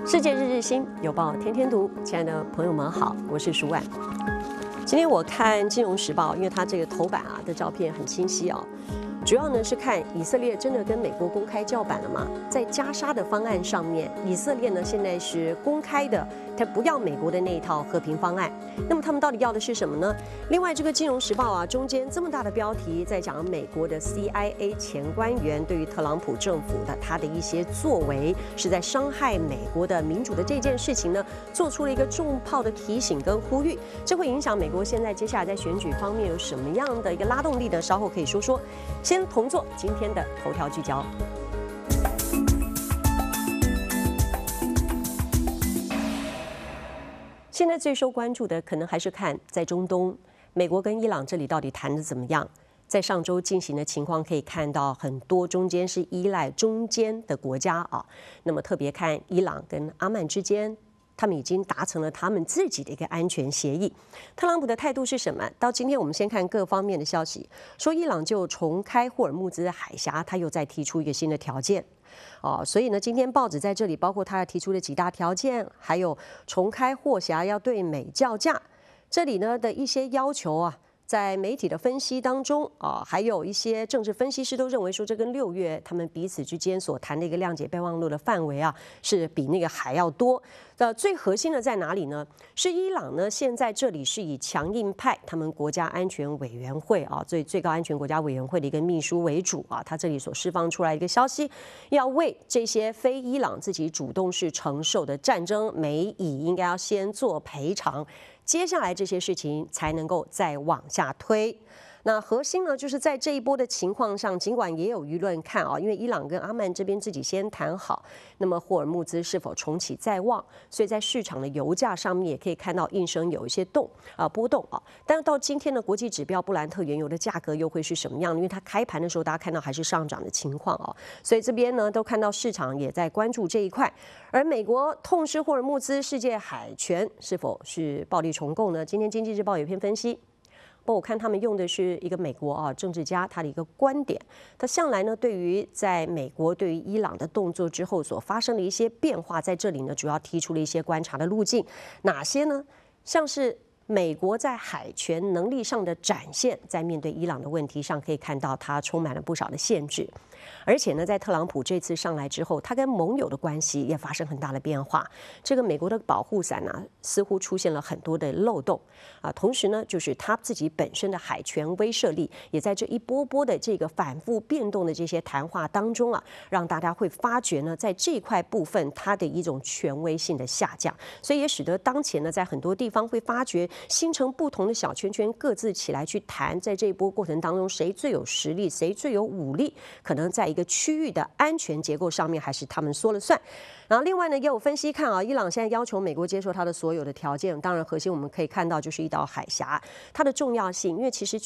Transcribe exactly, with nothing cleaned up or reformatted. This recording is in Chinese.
世界日日新，有报天天读。亲爱的朋友们好，我是舒婉。今天我看《金融时报》，因为它这个头版啊的照片很清晰啊，主要呢是看以色列真的跟美国公开叫板了吗？在加沙的方案上面，以色列呢现在是公开的，他不要美国的那一套和平方案。那么他们到底要的是什么呢？另外，这个《金融时报》啊，中间这么大的标题在讲美国的 C I A 前官员对于特朗普政府的他的一些作为，是在伤害美国的民主的这件事情呢，做出了一个重炮的提醒跟呼吁。这会影响美国现在接下来在选举方面有什么样的一个拉动力呢？稍后可以说说。先同做今天的头条聚焦。现在最受关注的可能还是看在中东，美国跟伊朗这里到底谈得怎么样？在上周进行的情况可以看到，很多中间是依赖中间的国家啊。那么特别看伊朗跟阿曼之间，他们已经达成了他们自己的一个安全协议。特朗普的态度是什么？到今天我们先看各方面的消息，说伊朗就重开霍尔木兹海峡，他又再提出一个新的条件。哦，所以呢，今天报纸在这里，包括他提出的几大条件，还有重开霍峡要对美叫价，这里呢的一些要求啊，在媒体的分析当中啊，还有一些政治分析师都认为说，这跟六月他们彼此之间所谈的一个谅解备忘录的范围啊，是比那个还要多。呃，最核心的在哪里呢？是伊朗呢，现在这里是以强硬派他们国家安全委员会啊，最最高安全国家委员会的一个秘书为主啊，他这里所释放出来一个消息，要为这些非伊朗自己主动是承受的战争，美以应该要先做赔偿。接下来这些事情才能够再往下推。那核心呢，就是在这一波的情况上，尽管也有舆论看啊，因为伊朗跟阿曼这边自己先谈好，那么霍尔木兹是否重启在望，所以在市场的油价上面也可以看到应声有一些动啊波动啊。但是到今天的国际指标布兰特原油的价格又会是什么样？因为它开盘的时候大家看到还是上涨的情况啊，所以这边呢都看到市场也在关注这一块。而美国痛失霍尔木兹世界海权是否是暴力重构呢？今天经济日报有一篇分析。不过我看他们用的是一个美国啊政治家他的一个观点，他向来呢对于在美国对于伊朗的动作之后所发生的一些变化，在这里呢主要提出了一些观察的路径，哪些呢？像是美国在海权能力上的展现，在面对伊朗的问题上可以看到它充满了不少的限制。而且呢，在特朗普这次上来之后，他跟盟友的关系也发生很大的变化。这个美国的保护伞呢，似乎出现了很多的漏洞啊。同时呢，就是他自己本身的海权威慑力，也在这一波波的这个反复变动的这些谈话当中啊，让大家会发觉呢，在这一块部分它的一种权威性的下降，所以也使得当前呢，在很多地方会发觉形成不同的小圈圈，各自起来去谈，在这一波过程当中，谁最有实力，谁最有武力，可能在一个区域的安全结构上面，还是他们说了算。然后另外呢，也有分析看啊，伊朗现在要求美国接受它的所有的条件，当然核心我们可以看到就是一道海峡它的重要性，因为其实